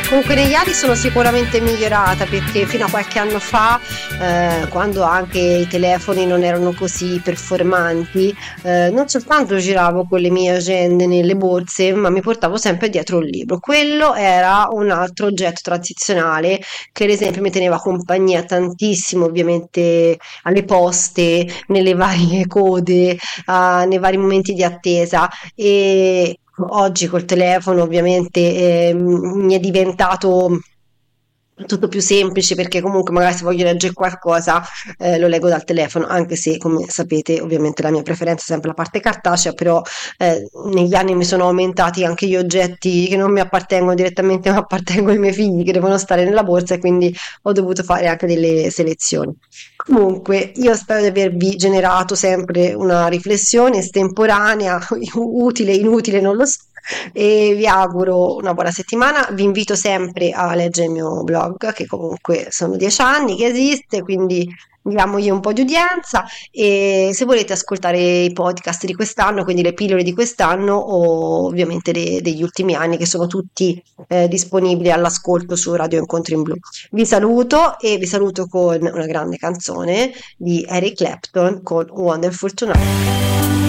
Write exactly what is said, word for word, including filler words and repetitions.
Comunque negli anni sono sicuramente migliorata, perché fino a qualche anno fa, eh, quando anche i telefoni non erano così performanti, eh, non soltanto giravo con le mie agende nelle borse, ma mi portavo sempre dietro un libro. Quello era un altro oggetto transizionale che ad esempio mi teneva compagnia tantissimo, ovviamente alle poste, nelle varie code, ah, nei vari momenti di attesa. E oggi col telefono ovviamente eh, mi è diventato tutto più semplice, perché comunque magari se voglio leggere qualcosa eh, lo leggo dal telefono, anche se come sapete ovviamente la mia preferenza è sempre la parte cartacea, però eh, negli anni mi sono aumentati anche gli oggetti che non mi appartengono direttamente ma appartengono ai miei figli, che devono stare nella borsa, e quindi ho dovuto fare anche delle selezioni. Comunque, io spero di avervi generato sempre una riflessione estemporanea, utile, inutile, non lo so, e vi auguro una buona settimana. Vi invito sempre a leggere il mio blog, che comunque sono dieci anni che esiste, quindi diamogli un po' di udienza. E se volete ascoltare i podcast di quest'anno, quindi le pillole di quest'anno, o ovviamente de- degli ultimi anni, che sono tutti eh, disponibili all'ascolto su Radio Incontri in Blu. Vi saluto, e vi saluto con una grande canzone di Eric Clapton, con Wonderful Tonight.